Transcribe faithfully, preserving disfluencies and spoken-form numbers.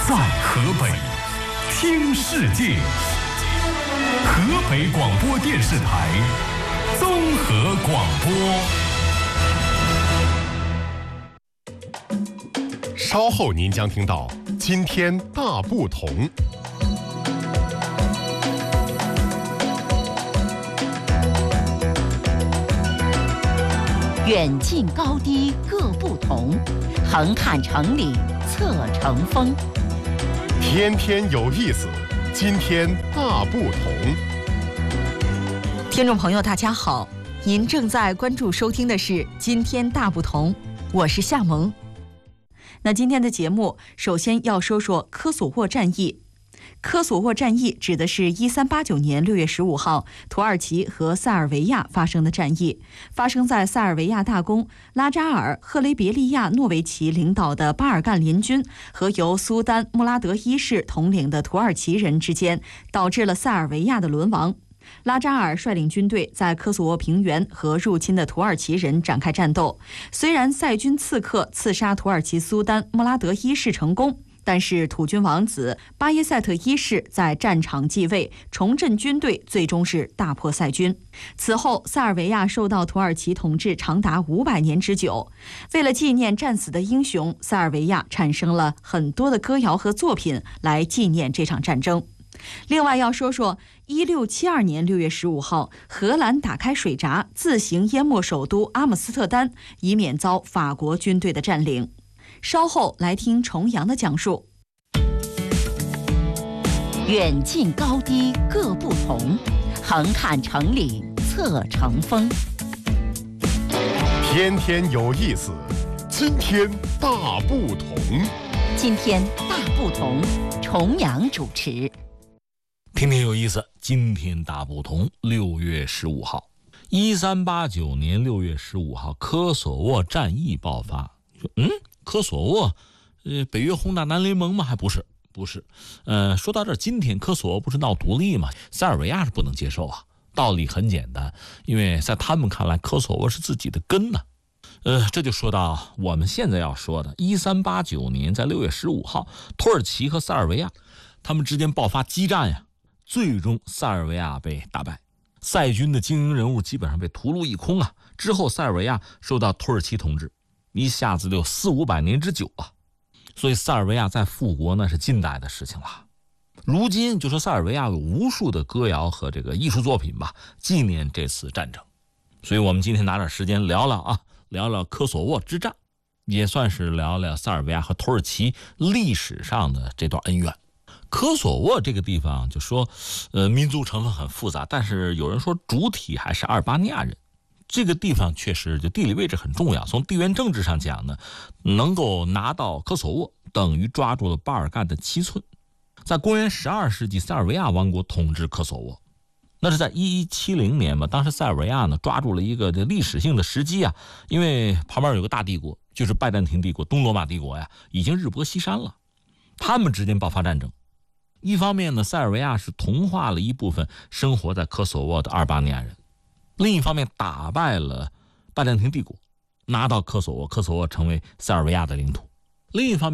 在河北，听世界。河北广播电视台综合广播。 稍后您将听到今天大不同。 远近高低各不同，横看成岭侧成峰。 天天有意思，今天大不同。 听众朋友大家好，您正在关注收听的是今天大不同，我是夏萌。那今天的节目首先要说说科索沃战役。科索沃战役指的是一三八九年六月十五号土耳其和塞尔维亚发生的战役，发生在塞尔维亚大公拉扎尔·赫雷别利亚诺维奇领导的巴尔干联军和由苏丹穆拉德一世统领的土耳其人之间，导致了塞尔维亚的沦亡。拉扎尔率领军队在科索沃平原和入侵的土耳其人展开战斗，虽然塞军刺客刺杀土耳其苏丹穆拉德一世成功，但是土军王子巴耶塞特一世在战场继位，重振军队，最终是大破塞军。此后，塞尔维亚受到土耳其统治长达五百年之久。为了纪念战死的英雄，塞尔维亚产生了很多的歌谣和作品来纪念这场战争。另外要说说一六七二年六月十五号，荷兰打开水闸，自行淹没首都阿姆斯特丹，以免遭法国军队的占领。稍后来听重阳的讲述。远近高低各不同，横看成岭侧成峰。 天天有意思，今天大不同。 今天大不同，重阳主持。 天天有意思，今天大不同。六月十五号，一三八九年六月十五号，科索沃战役爆发。嗯，科索沃，呃，北约轰炸南联盟吗？还不是，不是。呃，说到这儿，今天科索沃不是闹独立吗？塞尔维亚是不能接受啊。道理很简单，因为在他们看来，科索沃是自己的根呢、啊。呃，这就说到我们现在要说的，一三八九年在六月十五号，土耳其和塞尔维亚他们之间爆发激战呀。最终塞尔维亚被打败，塞军的精英人物基本上被屠戮一空啊。之后塞尔维亚受到土耳其统治，一下子就四五百年之久啊。所以塞尔维亚再复国那是近代的事情了。如今就说塞尔维亚有无数的歌谣和这个艺术作品吧，纪念这次战争。所以我们今天拿点时间聊聊啊，聊聊科索沃之战，也算是聊聊塞尔维亚和土耳其历史上的这段恩怨。科索沃这个地方就说，呃，民族成分很复杂，但是有人说主体还是阿尔巴尼亚人。这个地方确实就地理位置很重要，从地缘政治上讲呢，能够拿到科索沃等于抓住了巴尔干的七寸。在公元十二世纪，塞尔维亚王国统治科索沃，那是在一一七零年嘛。当时塞尔维亚呢抓住了一个历史性的时机啊，因为旁边有个大帝国，就是拜占庭帝国、东罗马帝国呀，已经日薄西山了，他们之间爆发战争。一方面呢，塞尔维亚是同化了一部分生活在科索沃的阿尔巴尼亚人，另一方面打败了拜占庭帝国，拿到科索沃，科索沃成为塞尔维亚的领土。另一方面